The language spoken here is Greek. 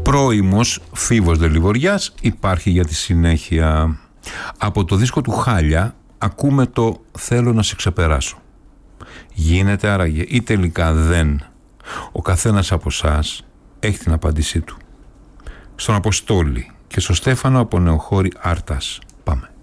πρώιμος Φίβος Δελιβοριάς υπάρχει για τη συνέχεια. Από το δίσκο του Χάλια ακούμε το «Θέλω να σε ξεπεράσω». Γίνεται άραγε ή τελικά δεν? Ο καθένας από εσάς έχει την απάντησή του. Στον Αποστόλη και στο Στέφανο από Νεοχώρη Άρτας. Πάμε.